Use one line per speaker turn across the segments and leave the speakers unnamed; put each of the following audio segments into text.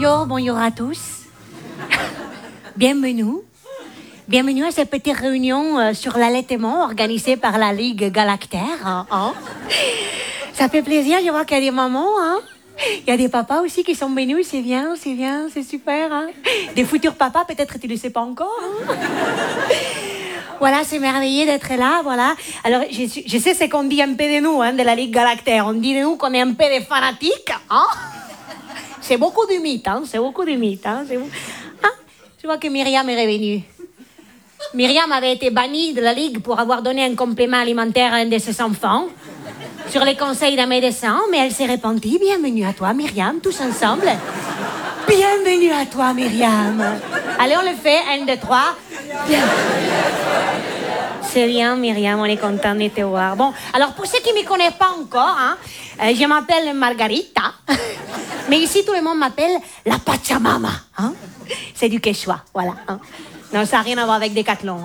bonjour à tous. Bienvenue. Bienvenue à cette petite réunion sur l'allaitement organisée par la Ligue Galactaire. Ça fait plaisir, je vois qu'il y a des mamans. Il y a des papas aussi qui sont venus, c'est bien, c'est super. Des futurs papas, peut-être tu ne le sais pas encore. Voilà, c'est merveilleux d'être là, voilà. Alors, je sais ce qu'on dit un peu de nous, de la Ligue Galactaire. On dit de nous qu'on est un peu des fanatiques. C'est beaucoup de mythes, c'est beaucoup de mythes. Je vois que Myriam est revenue. Myriam avait été bannie de la Ligue pour avoir donné un complément alimentaire à un de ses enfants, sur les conseils d'un médecin, mais elle s'est repentie. Bienvenue à toi, Myriam, tous ensemble. Bienvenue à toi, Myriam. Allez, on le fait, 1, 2, 3. C'est bien, Myriam, on est content de te voir. Bon, alors pour ceux qui ne me connaissent pas encore, je m'appelle Margarita, mais ici tout le monde m'appelle la Pachamama. C'est du Quechua, voilà. Non, ça n'a rien à voir avec Décathlon.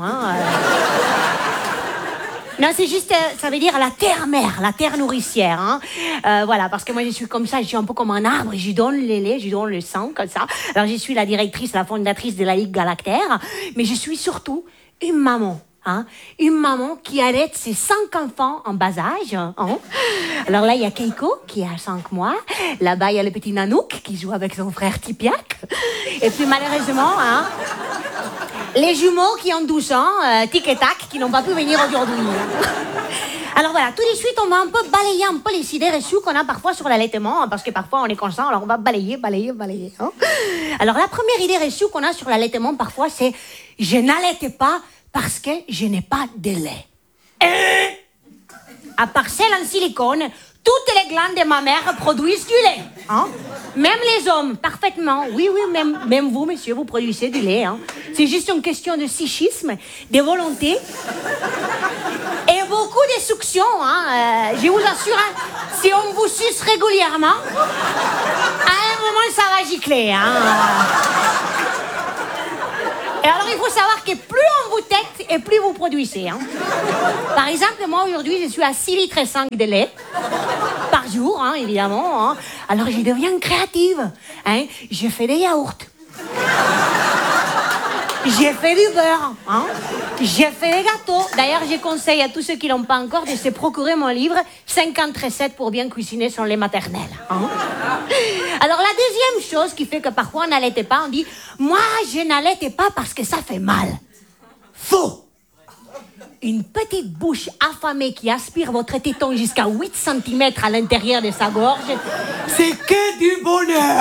Non, c'est juste, ça veut dire la terre-mère, la terre nourricière. Voilà, parce que moi, je suis comme ça, je suis un peu comme un arbre, je donne le lait, je donne le sang, comme ça. Alors, je suis la directrice, la fondatrice de la Ligue Galactaire, mais je suis surtout une maman. Une maman qui allaite ses 5 enfants en bas âge. Alors là, il y a Keiko qui a 5 mois. Là-bas, il y a le petit Nanouk qui joue avec son frère Tipiak. Et puis malheureusement, les jumeaux qui ont 12 ans, Tic et Tac, qui n'ont pas pu venir aujourd'hui. Alors voilà, tout de suite, on va un peu balayer un peu les idées reçues qu'on a parfois sur l'allaitement, parce que parfois on est conscient, alors on va balayer. Alors la première idée reçue qu'on a sur l'allaitement parfois, c'est « je n'allaite pas parce que je n'ai pas de lait ». À part celle en silicone, toutes les glandes de ma mère produisent du lait. Même les hommes, parfaitement. Oui, même vous, monsieur, vous produisez du lait. C'est juste une question de psychisme, de volonté et beaucoup de succion. Je vous assure, si on vous suce régulièrement, à un moment, ça va gicler. Et alors, il faut savoir que plus on vous tête et plus vous produisez. Par exemple, moi, aujourd'hui, je suis à 6,5 litres de lait par jour, évidemment. Alors, je deviens créative. Je fais des yaourts. J'ai fait du beurre. J'ai fait des gâteaux. D'ailleurs, je conseille à tous ceux qui ne l'ont pas encore de se procurer mon livre 50 recettes pour bien cuisiner son lait maternel. Alors, la deuxième chose qui fait que parfois on n'allaitait pas, on dit « Moi, je n'allaitais pas parce que ça fait mal. » Faux. Une petite bouche affamée qui aspire votre téton jusqu'à 8 cm à l'intérieur de sa gorge, c'est que du bonheur.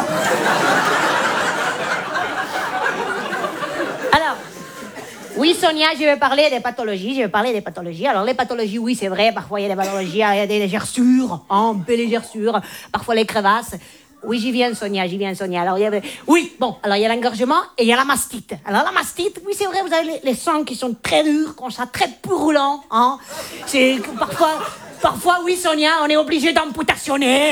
Alors, oui, Sonia, je vais parler des pathologies. Alors, les pathologiie, oui, c'est vrai, parfois il y a des pathologies, il y a des gerçures, un peu les gerçures, parfois les crevasses. Oui, j'y viens, Sonia. Alors, il y a l'engorgement et il y a la mastite. Alors, la mastite, oui, c'est vrai, vous avez les sangs qui sont très durs, comme ça, très purulents. C'est parfois, oui, Sonia, on est obligé d'amputationner.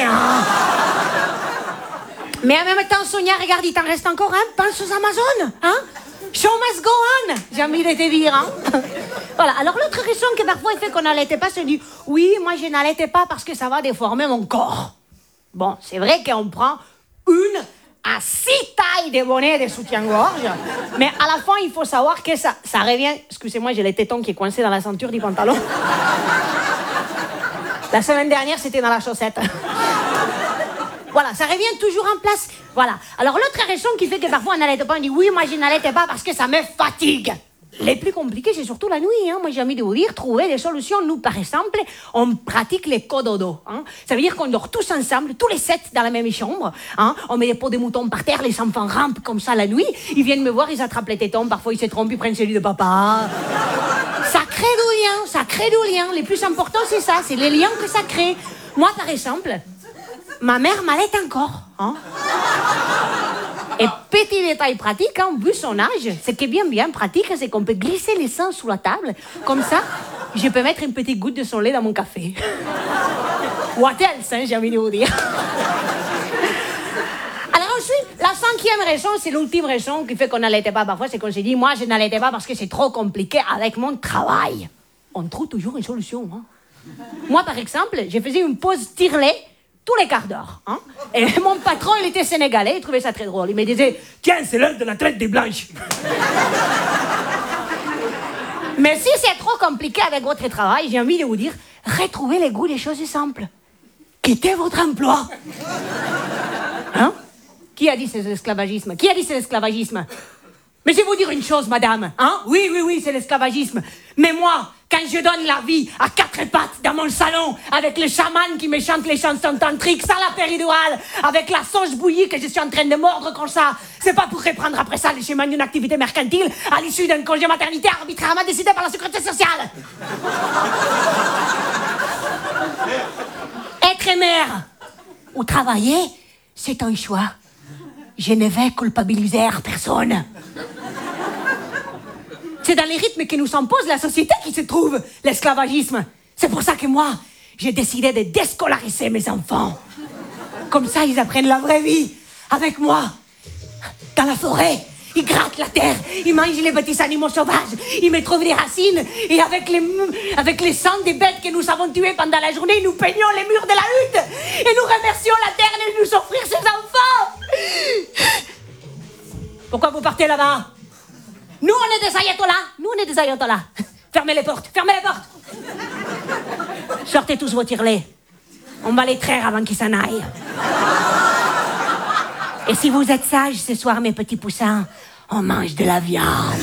Mais en même temps, Sonia, regarde, il t'en reste encore un. Pense aux Amazones. Show must go on, j'ai envie de te dire. Voilà, alors l'autre raison que parfois il fait qu'on n'allaitait pas, c'est du « Oui, moi je n'allaitais pas parce que ça va déformer mon corps ». Bon, c'est vrai qu'on prend 1 à 6 tailles de bonnets de soutien-gorge, mais à la fin, il faut savoir que ça revient... Excusez-moi, j'ai les tétons qui est coincé dans la ceinture du pantalon. La semaine dernière, c'était dans la chaussette. Voilà, ça revient toujours en place. Voilà. Alors, l'autre raison qui fait que parfois on n'allait pas, on dit « Oui, moi je n'allaitais pas parce que ça me fatigue ». Les plus compliqués, c'est surtout la nuit. Moi, j'ai envie de vous dire, trouver des solutions. Nous, par exemple, on pratique les cododo. Ça veut dire qu'on dort tous ensemble, tous les 7 dans la même chambre. On met des pots de moutons par terre, les enfants rampent comme ça la nuit. Ils viennent me voir, ils attrapent les tétons. Parfois, ils se trompent, ils prennent celui de papa. Ça crée du lien. Le plus important, c'est ça. C'est les liens que ça crée. Moi, par exemple, ma mère m'allaite encore. Et petit détail pratique, vu son âge, ce qui est bien pratique, c'est qu'on peut glisser les seins sous la table. Comme ça, je peux mettre une petite goutte de son lait dans mon café. What else, j'ai envie de vous dire. Alors ensuite, la 5e raison, c'est l'ultime raison qui fait qu'on n'allaitait pas parfois, c'est qu'on s'est dit, moi, je n'allaitais pas parce que c'est trop compliqué avec mon travail. On trouve toujours une solution. Moi, par exemple, je faisais une pause tire-lait tous les quarts d'heure. Hein. Et mon patron, il était sénégalais, il trouvait ça très drôle. Il me disait, tiens, c'est l'heure de la traite des blanches. Mais si c'est trop compliqué avec votre travail, j'ai envie de vous dire, retrouvez les goûts des choses simples. Quittez votre emploi. Hein? Qui a dit c'est l'esclavagisme? Qui a dit c'est l'esclavagisme? Mais je vais vous dire une chose, madame. Hein? Oui, c'est l'esclavagisme. Mais moi, quand je donne la vie à quatre pattes dans mon salon, avec le chaman qui me chante les chansons tantriques, sans la péridurale, avec la sauce bouillie que je suis en train de mordre comme ça, c'est pas pour reprendre après ça le chemin d'une activité mercantile à l'issue d'un congé maternité arbitrairement décidé par la sécurité sociale. Être mère ou travailler, c'est un choix. Je ne vais culpabiliser personne. C'est dans les rythmes que nous impose la société qui se trouve l'esclavagisme. C'est pour ça que moi, j'ai décidé de déscolariser mes enfants. Comme ça, ils apprennent la vraie vie avec moi. Dans la forêt, ils grattent la terre, ils mangent les petits animaux sauvages, ils me trouvent des racines et avec les sangs des bêtes que nous avons tuées pendant la journée, nous peignons les murs de la hutte et nous remercions la terre de nous offrir ses enfants. Pourquoi vous partez là-bas? Nous, on est des ayatollahs. Fermez les portes. Sortez tous vos tirelets. On va les traire avant qu'ils s'en aillent. Et si vous êtes sages ce soir, mes petits poussins, on mange de la viande.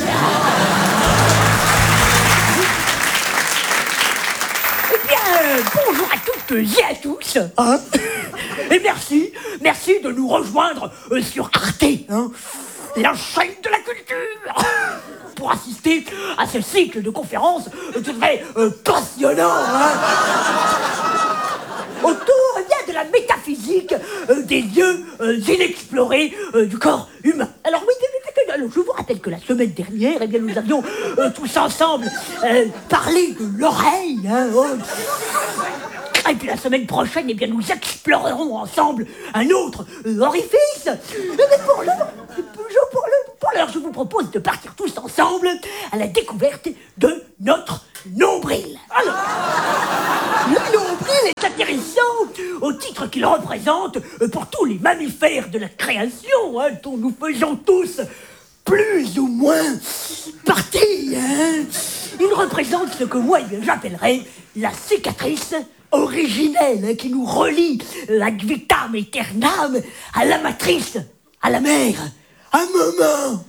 Eh bien, bonjour à toutes et à tous. Hein, et merci de nous rejoindre sur Arte, hein, la chaîne de la culture, pour assister à ce cycle de conférences très passionnant, hein, autour de la métaphysique des lieux inexplorés du corps humain. Alors oui, je vous rappelle que la semaine dernière, eh bien, nous avions tous ensemble parlé de l'oreille. Hein, et puis la semaine prochaine, eh bien, nous explorerons ensemble un autre orifice. Mais pour l'heure, je vous propose de partir tous ensemble à la découverte de notre nombril. Alors, le nombril est intéressant au titre qu'il représente pour tous les mammifères de la création, hein, dont nous faisons tous plus ou moins partie. Hein. Il représente ce que moi j'appellerais la cicatrice originelle, hein, qui nous relie ad vitam aeternam à la matrice, à la mère, à maman.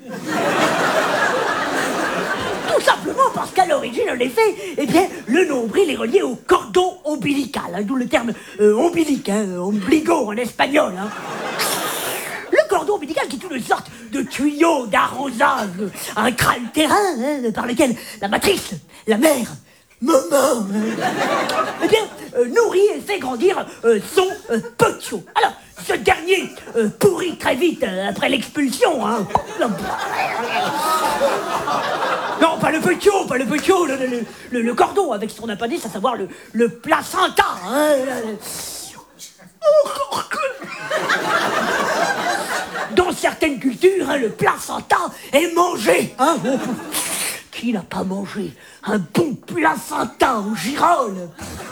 Tout simplement parce qu'à l'origine, en effet, eh bien, le nombril est relié au cordon ombilical, hein, d'où le terme ombilique, hein, ombligo en espagnol. Hein. Le cordon ombilical qui est une sorte de tuyau d'arrosage intra-utérin, hein, par lequel la matrice, la mère, maman, eh bien, nourrit et fait grandir son petiot. Alors, ce dernier pourrit très vite après l'expulsion. Hein. Non, pas le petiot, le cordon avec son appendice, à savoir le placenta. Hein. Dans certaines cultures, hein, le placenta est mangé. Hein. Qui n'a pas mangé un bon placenta aux girolles?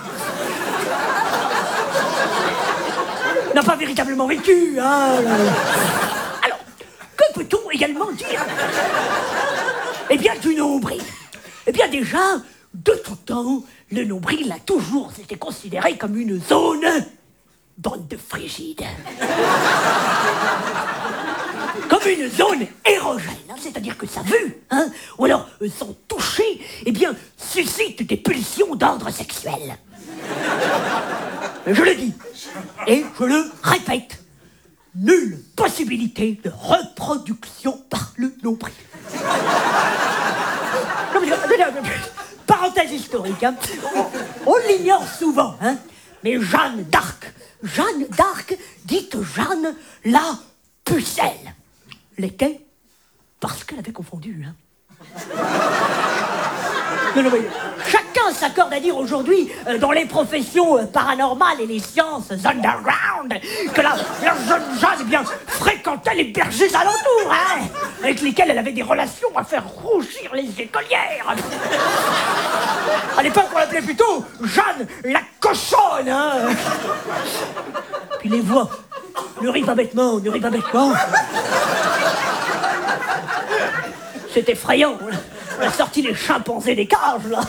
N'a pas véritablement vécu, hein. Alors, que peut-on également dire, eh bien, du nombril? Eh bien, déjà, de tout temps, le nombril a toujours été considéré comme une zone bande de frigides. Comme une zone érogène, hein, c'est-à-dire que sa vue, hein, ou alors son toucher, eh bien, suscite des pulsions d'ordre sexuel. Je le dis, et je le répète, nulle possibilité de reproduction par le nombril. Parenthèse historique, hein, on l'ignore souvent, hein, mais Jeanne d'Arc, dite Jeanne la Pucelle, l'était parce qu'elle avait confondu. Hein. Non, mais chacun s'accorde à dire aujourd'hui, dans les professions paranormales et les sciences underground, légende que la jeune Jeanne, eh bien, fréquentait les bergers alentours, hein, avec lesquels elle avait des relations à faire rougir les écolières. À l'époque, on l'appelait plutôt Jeanne la cochonne, hein. Puis les voix, ne ris pas bêtement, ne ris pas bêtement. C'est effrayant. On a sorti les chimpanzés des cages, là.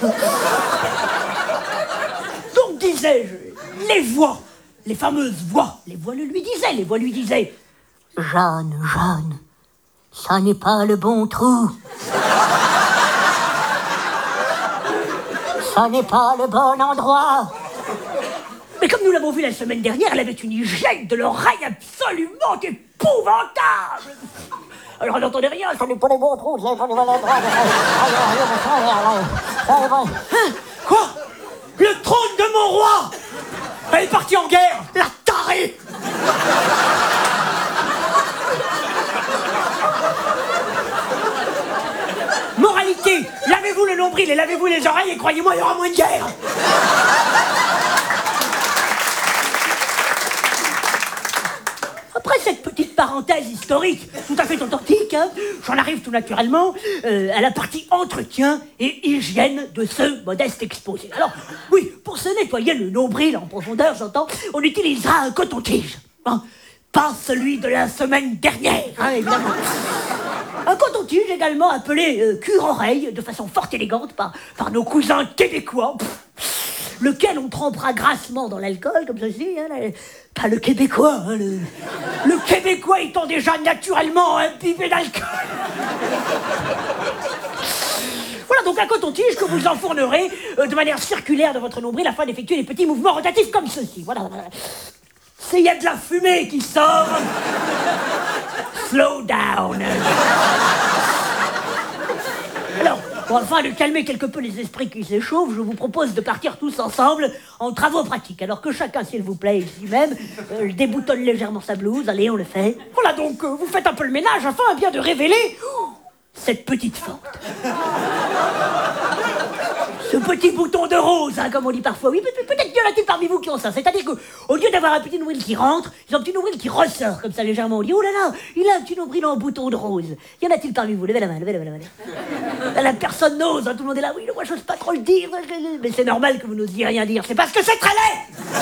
Donc, disais-je, les voix, les fameuses voix, les voix lui disaient « Jeanne, Jeanne, ça n'est pas le bon trou. Ça n'est pas le bon endroit. » Mais comme nous l'avons vu la semaine dernière, elle avait une hygiène de l'oreille absolument épouvantable. Alors on n'entendait rien, ça n'est pas le bon trou. Quoi? Le trône de mon roi? Elle est partie en guerre, la tarée. Moralité, lavez-vous le nombril et lavez-vous les oreilles et croyez-moi, il y aura moins de guerre. Après cette petite parenthèse historique, tout à fait authentique, hein, j'en arrive tout naturellement à la partie entretien et hygiène de ce modeste exposé. Alors, oui, pour se nettoyer le nombril en profondeur, j'entends, on utilisera un coton-tige. Hein, pas celui de la semaine dernière, hein, évidemment. Un coton-tige également appelé cure-oreille, de façon fort élégante par nos cousins québécois, lequel on trempera grassement dans l'alcool, comme ceci, hein, pas le québécois, hein, le québécois étant déjà naturellement imbibé d'alcool. Voilà donc un coton-tige que vous enfournerez de manière circulaire de votre nombril afin d'effectuer des petits mouvements rotatifs comme ceci. Voilà. Il y a de la fumée qui sort. Slow down. Alors, afin de calmer quelque peu les esprits qui s'échauffent, je vous propose de partir tous ensemble en travaux pratiques. Alors que chacun, s'il vous plaît, ici même, déboutonne légèrement sa blouse. Allez, on le fait. Voilà donc, vous faites un peu le ménage afin bien de révéler cette petite fente. Ce petit bouton de rose, hein, comme on dit parfois. Oui, peut-être qu'il y en a-t-il parmi vous qui ont ça. C'est-à-dire qu'au lieu d'avoir un petit nombril qui rentre, ils ont un petit nombril qui ressort, comme ça, légèrement. On dit, oh là là, il a un petit nombril en bouton de rose. Y en a-t-il parmi vous? Levez la main, levez la main. La personne n'ose, hein, tout le monde est là. Oui, moi, j'ose pas trop le dire. Mais c'est normal que vous n'osiez rien dire. C'est parce que c'est très laid.